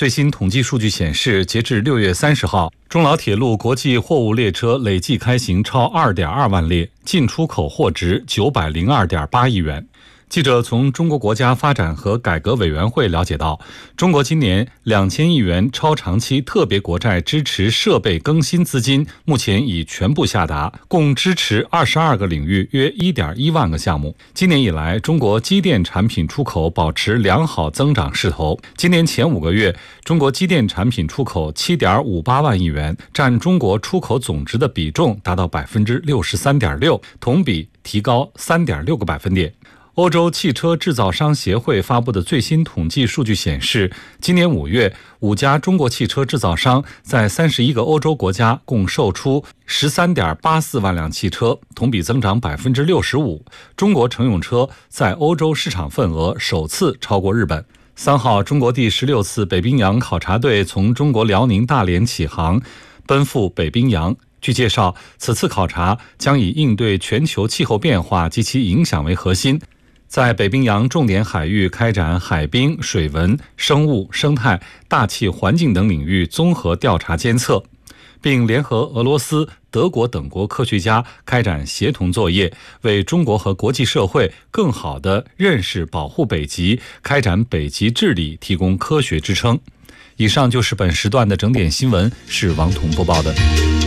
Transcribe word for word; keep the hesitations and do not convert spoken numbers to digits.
最新统计数据显示，截至六月三十号，中老铁路国际货物列车累计开行超 二点二万列，进出口货值 九百零二点八亿元。记者从中国国家发展和改革委员会了解到，中国今年两千亿元超长期特别国债支持设备更新资金目前已全部下达，共支持二十二个领域约 一点一万个项目。今年以来，中国机电产品出口保持良好增长势头。今年前五个月，中国机电产品出口 七点五八万亿元，占中国出口总值的比重达到 百分之六十三点六， 同比提高 三点六个百分点。欧洲汽车制造商协会发布的最新统计数据显示，今年五月，五家中国汽车制造商在三十一个欧洲国家共售出 十三点八四万辆汽车，同比增长 百分之六十五。中国乘用车在欧洲市场份额首次超过日本。三号，中国第十六次北冰洋考察队从中国辽宁大连起航，奔赴北冰洋。据介绍，此次考察将以应对全球气候变化及其影响为核心，在北冰洋重点海域开展海冰、水文、生物、生态、大气环境等领域综合调查监测，并联合俄罗斯、德国等国科学家开展协同作业，为中国和国际社会更好地认识保护北极、开展北极治理提供科学支撑。以上就是本时段的整点新闻，是王彤播报的。